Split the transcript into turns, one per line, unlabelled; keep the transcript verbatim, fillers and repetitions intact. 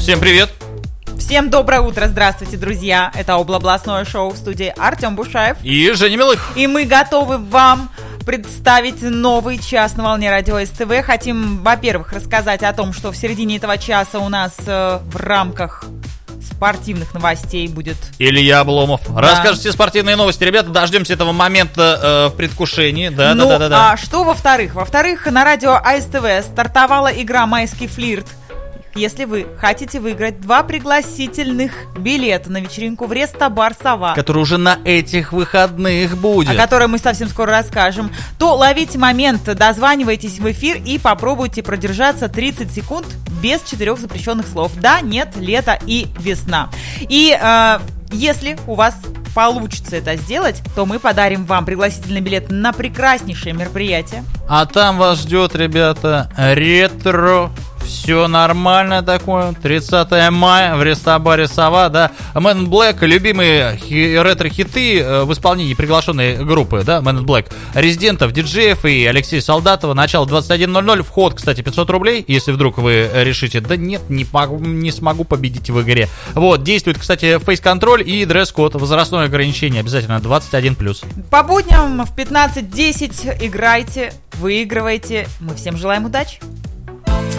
Всем привет!
Всем доброе утро, здравствуйте, друзья! Это областное шоу в студии Артем Бушаев
и Женя Милых.
И мы готовы вам представить новый час на волне радио СТВ. Хотим, во-первых, рассказать о том, что в середине этого часа у нас э, в рамках спортивных новостей будет
Илья Обломов.
Да.
Расскажите спортивные новости. Ребята, дождемся этого момента э, в предвкушении. Да,
ну,
да, да, да.
А что во-вторых? Во-вторых, на радио АСТВ стартовала игра «Майский флирт». Если вы хотите выиграть два пригласительных билета на вечеринку в Рестобар «Сова»,
который уже на этих выходных будет,
о которой мы совсем скоро расскажем, то ловите момент, дозванивайтесь в эфир и попробуйте продержаться тридцать секунд без четырех запрещенных слов. Да, нет, лето и весна. И э, если у вас получится это сделать, то мы подарим вам пригласительный билет на прекраснейшее мероприятие.
А там вас ждет, ребята, ретро. Все нормально такое. тридцатое мая в Рестобаре «Сова», да. Man in Black, любимые хи- ретро-хиты э, в исполнении приглашенной группы, да, Man in Black, резидентов, диджеев и Алексея Солдатова. Начало двадцать один ноль ноль. Вход, кстати, пятьсот рублей, если вдруг вы решите, да нет, не, могу, не смогу победить в игре. Вот, действует, кстати, фейс-контроль и дресс-код. Возрастное ограничение обязательно двадцать один плюс.
По будням в пятнадцать десять играйте, выигрывайте. Мы всем желаем удачи.